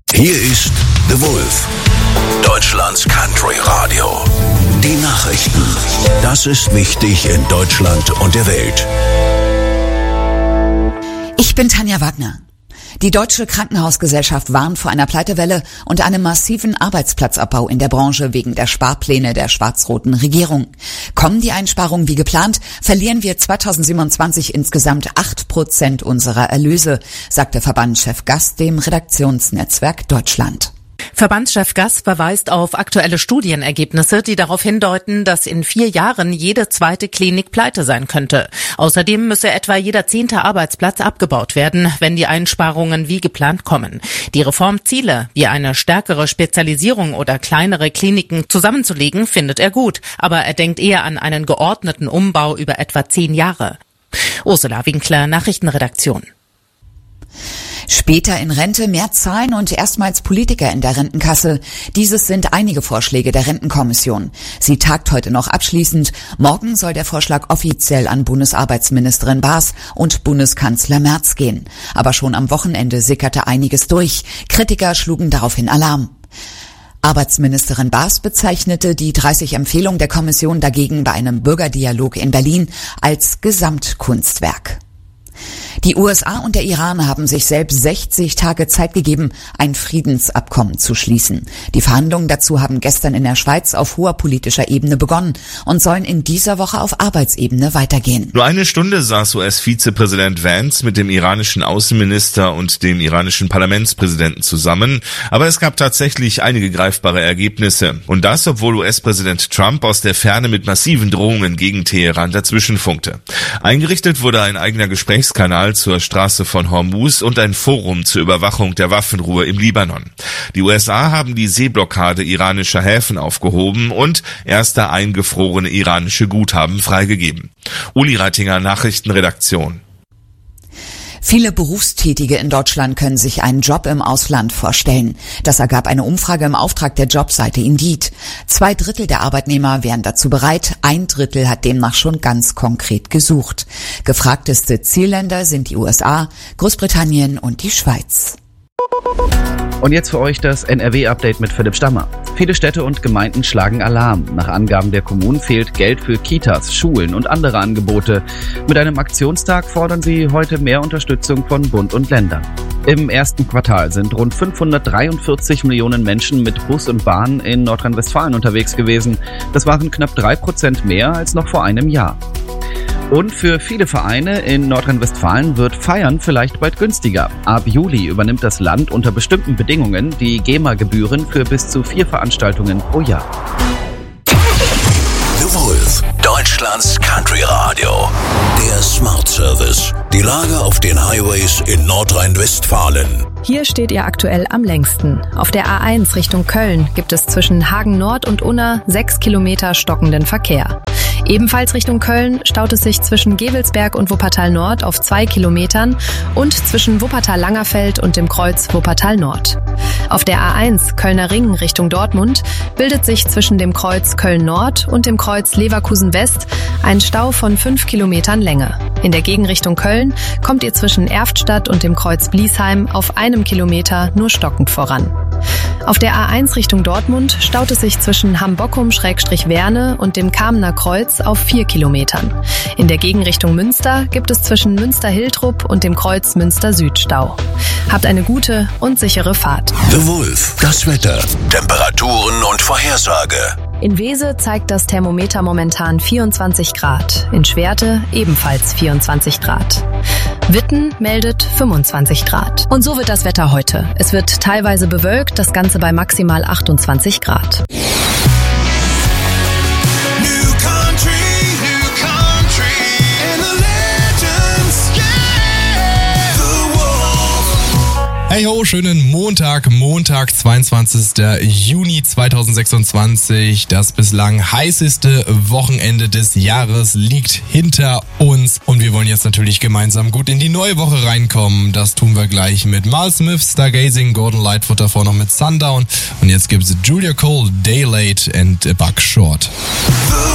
Hier ist The Wolf, Deutschlands Country Radio. Die Nachrichten. Das ist wichtig in Deutschland und der Welt. Ich bin Tanja Wagner. Die Deutsche Krankenhausgesellschaft warnt vor einer Pleitewelle und einem massiven Arbeitsplatzabbau in der Branche wegen der Sparpläne der schwarz-roten Regierung. Kommen die Einsparungen wie geplant, verlieren wir 2027 insgesamt 8% unserer Erlöse, sagte Verbandschef Gass dem Redaktionsnetzwerk Deutschland. Verbandschef Gass verweist auf aktuelle Studienergebnisse, die darauf hindeuten, dass in 4 Jahren jede zweite Klinik pleite sein könnte. Außerdem müsse etwa jeder 10. Arbeitsplatz abgebaut werden, wenn die Einsparungen wie geplant kommen. Die Reformziele, wie eine stärkere Spezialisierung oder kleinere Kliniken zusammenzulegen, findet er gut. Aber er denkt eher an einen geordneten Umbau über etwa 10 Jahre. Ursula Winkler, Nachrichtenredaktion. Später in Rente, mehr zahlen und erstmals Politiker in der Rentenkasse. Dieses sind einige Vorschläge der Rentenkommission. Sie tagt heute noch abschließend. Morgen soll der Vorschlag offiziell an Bundesarbeitsministerin Baas und Bundeskanzler Merz gehen. Aber schon am Wochenende sickerte einiges durch. Kritiker schlugen daraufhin Alarm. Arbeitsministerin Baas bezeichnete die 30 Empfehlungen der Kommission dagegen bei einem Bürgerdialog in Berlin als Gesamtkunstwerk. Die USA und der Iran haben sich selbst 60 Tage Zeit gegeben, ein Friedensabkommen zu schließen. Die Verhandlungen dazu haben gestern in der Schweiz auf hoher politischer Ebene begonnen und sollen in dieser Woche auf Arbeitsebene weitergehen. Nur eine Stunde saß US-Vizepräsident Vance mit dem iranischen Außenminister und dem iranischen Parlamentspräsidenten zusammen. Aber es gab tatsächlich einige greifbare Ergebnisse. Und das, obwohl US-Präsident Trump aus der Ferne mit massiven Drohungen gegen Teheran dazwischenfunkte. Eingerichtet wurde ein eigener Gesprächskanal zur Straße von Hormuz und ein Forum zur Überwachung der Waffenruhe im Libanon. Die USA haben die Seeblockade iranischer Häfen aufgehoben und erste eingefrorene iranische Guthaben freigegeben. Uli Reitinger, Nachrichtenredaktion. Viele Berufstätige in Deutschland können sich einen Job im Ausland vorstellen. Das ergab eine Umfrage im Auftrag der Jobseite Indeed. 2/3 der Arbeitnehmer wären dazu bereit, 1/3 hat demnach schon ganz konkret gesucht. Gefragteste Zielländer sind die USA, Großbritannien und die Schweiz. Und jetzt für euch das NRW-Update mit Philipp Stammer. Viele Städte und Gemeinden schlagen Alarm. Nach Angaben der Kommunen fehlt Geld für Kitas, Schulen und andere Angebote. Mit einem Aktionstag fordern sie heute mehr Unterstützung von Bund und Ländern. Im ersten Quartal sind rund 543 Millionen Menschen mit Bus und Bahn in Nordrhein-Westfalen unterwegs gewesen. Das waren knapp 3% mehr als noch vor einem Jahr. Und für viele Vereine in Nordrhein-Westfalen wird Feiern vielleicht bald günstiger. Ab Juli übernimmt das Land unter bestimmten Bedingungen die GEMA-Gebühren für bis zu 4 Veranstaltungen pro Jahr. The Wolf, Deutschlands Country Radio. Der Smart Service. Die Lage auf den Highways in Nordrhein-Westfalen. Hier steht ihr aktuell am längsten. Auf der A1 Richtung Köln gibt es zwischen Hagen Nord und Unna 6 Kilometer stockenden Verkehr. Ebenfalls Richtung Köln staut es sich zwischen Gevelsberg und Wuppertal Nord auf 2 Kilometern und zwischen Wuppertal-Langerfeld und dem Kreuz Wuppertal Nord. Auf der A1 Kölner Ring Richtung Dortmund bildet sich zwischen dem Kreuz Köln Nord und dem Kreuz Leverkusen West ein Stau von 5 Kilometern Länge. In der Gegenrichtung Köln kommt ihr zwischen Erftstadt und dem Kreuz Bliesheim auf 1 Kilometer nur stockend voran. Auf der A1 Richtung Dortmund staut es sich zwischen Hambockum-Werne und dem Kamener Kreuz auf 4 Kilometern. In der Gegenrichtung Münster gibt es zwischen Münster-Hiltrup und dem Kreuz Münster-Süd Stau. Habt eine gute und sichere Fahrt. The Wolf, das Wetter, Temperaturen und Vorhersage. In Wese zeigt das Thermometer momentan 24 Grad, in Schwerte ebenfalls 24 Grad. Witten meldet 25 Grad. Und so wird das Wetter heute. Es wird teilweise bewölkt, das Ganze bei maximal 28 Grad. Hey ho, schönen Montag, 22. Juni 2026. Das bislang heißeste Wochenende des Jahres liegt hinter uns und wir wollen jetzt natürlich gemeinsam gut in die neue Woche reinkommen. Das tun wir gleich mit Mal Smith, Stargazing, Gordon Lightfoot, davor noch mit Sundown und jetzt gibt's Julia Cole, Day Late and Buck Short.